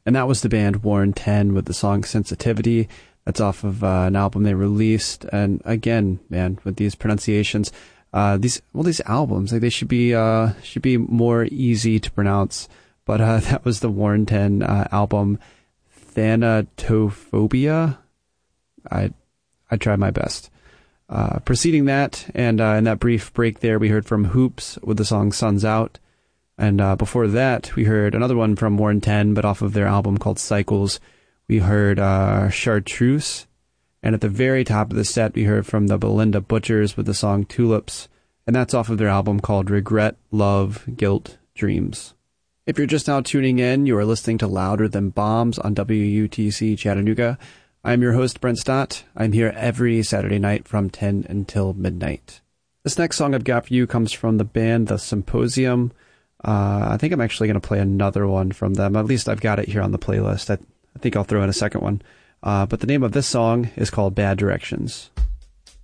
And that was the band Warren 10 with the song Sensitivity. That's off of an album they released. And again, man, with these pronunciations, these albums, like, they should be more easy to pronounce. But that was the Warren 10 album, Thanatophobia. I tried my best. Preceding that, and in that brief break there, we heard from Hoops with the song Sun's Out. And before that, we heard another one from Warren 10, but off of their album called Cycles. We heard Chartreuse. And at the very top of the set, we heard from the Belinda Butchers with the song Tulips. And that's off of their album called Regret, Love, Guilt, Dreams. If you're just now tuning in, you are listening to Louder Than Bombs on WUTC Chattanooga. I'm your host, Brent Stott. I'm here every Saturday night from 10 until midnight. This next song I've got for you comes from the band The Symposium. I think I'm actually going to play another one from them. At least I've got it here on the playlist. I think I'll throw in a second one. But the name of this song is called Bad Directions.